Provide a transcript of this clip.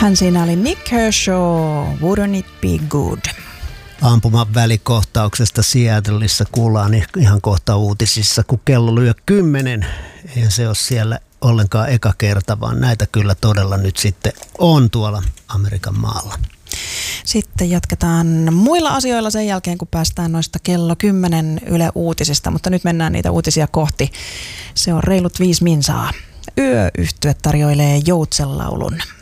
Hän siinä oli Nick Kershaw, Wouldn't It Be Good. Ampuman välikohtauksesta Seattleissa kuullaan ihan kohta uutisissa, kun kello lyö 10. Eihän se ole siellä ollenkaan eka kerta, vaan näitä kyllä todella nyt sitten on tuolla Amerikan maalla. Sitten jatketaan muilla asioilla sen jälkeen, kun päästään noista kello 10 Yle Uutisista, mutta nyt mennään niitä uutisia kohti. Se on reilut 5 minsaa. Yöyhtye tarjoilee joutsenlaulun.